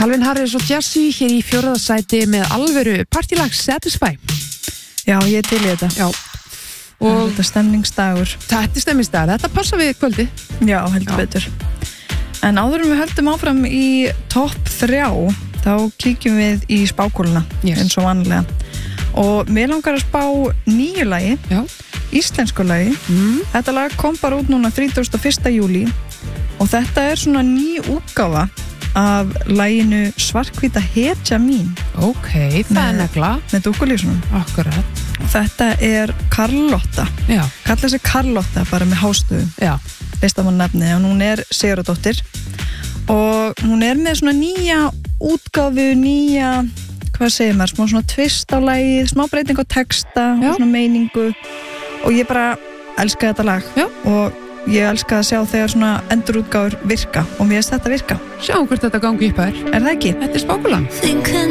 Calvin Harris og Jessie hér í 4. sæti með alvöru partílag Satisfy. Já, ég til í þetta. Já. Og þetta er stemningsdagur. Þetta er stemningsdagur, þetta passa við kvöldi. Já, heldur betur. En áður við höldum áfram í topp 3, þá kíkjum við í spákúluna, eins og vanlega. Og mér langar að spá nýju lagi, íslensku lagi. Þetta lag kom bara út núna 31. júlí og þetta er svona ný útgáfa af laginu Svarthvíta hetja mín. Ok, það er negla. Með dúkkulísunum. Akkurat. Þetta er Karlotta. Já. Kalla sig Karlotta bara með hástöðum. Já. Listamann nafni og hún er Sigurðardóttir og hún er með svona nýja útgáfu, hvað segir maður, smá svona twist á lagið, smá breyting á texta og svona meiningu og ég bara elska þetta lag. Já. Og ég elska að sjá þegar svona endurútgáfur virka og mér finnst þetta virka. Sjáum hvort þetta gangi upp þær. Er það ekki? Þetta er spákulan.